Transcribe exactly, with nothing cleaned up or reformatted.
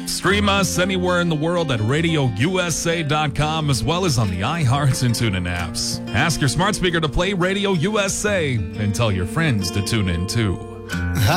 Stream us anywhere in the world at radio u s a dot com, as well as on the iHeart and TuneIn apps. Ask your smart speaker to play Radio U S A and tell your friends to tune in too.